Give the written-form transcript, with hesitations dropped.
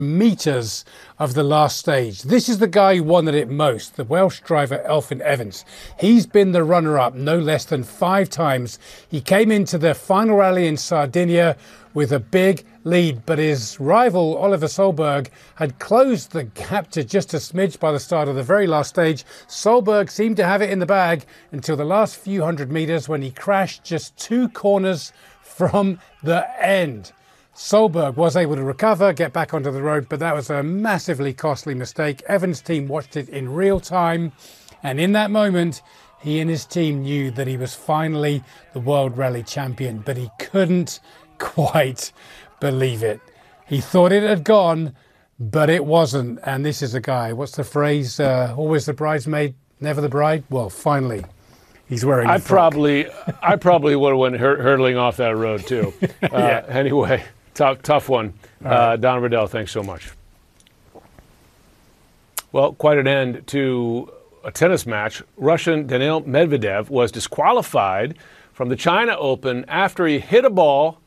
meters of the last stage. This is the guy who wanted it most, the Welsh driver Elfyn Evans. He's been the runner-up no less than 5 times. He came into the final rally in Sardinia with a big lead, but his rival Oliver Solberg had closed the gap to just a smidge by the start of the very last stage. Solberg seemed to have it in the bag until the last few hundred meters when he crashed just 2 corners from the end. Solberg was able to recover, get back onto the road, but that was a massively costly mistake. Evans' team watched it in real time, and in that moment, he and his team knew that he was finally the World Rally Champion, but he couldn't quite believe it. He thought it had gone, but it wasn't. And this is a guy, what's the phrase? Always the bridesmaid, never the bride? Well, finally, he's wearing a frock. I probably would have went hurtling off that road too. Yeah. Anyway, tough one. Right. Don Riddell, thanks so much. Well, quite an end to a tennis match. Russian Daniil Medvedev was disqualified from the China Open after he hit a ball